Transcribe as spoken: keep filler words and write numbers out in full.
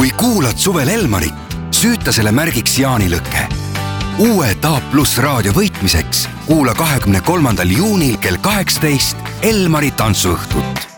kui kuulad suvel Elmarit, süüta selle märgiks jaanilõkke. Uue Taap Plus raadio võitmiseks kuula kahekümne kolmandal juunil kell kaheksateist Elmari tantsuõhtut.